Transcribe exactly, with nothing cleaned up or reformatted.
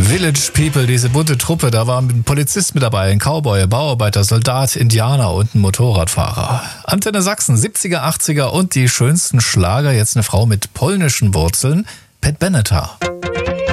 Village People, diese bunte Truppe, da war ein Polizist mit dabei, ein Cowboy, Bauarbeiter, Soldat, Indianer und ein Motorradfahrer. Antenne Sachsen, siebziger, achtziger und die schönsten Schlager. Jetzt eine Frau mit polnischen Wurzeln, Pat Benatar.